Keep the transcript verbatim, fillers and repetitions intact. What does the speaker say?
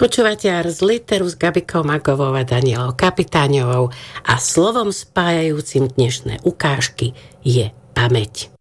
Počúvate Ars Literu s Gabikou Magovou a Danielou Kapitáňovou a slovom spájajúcim dnešné ukážky je pamäť.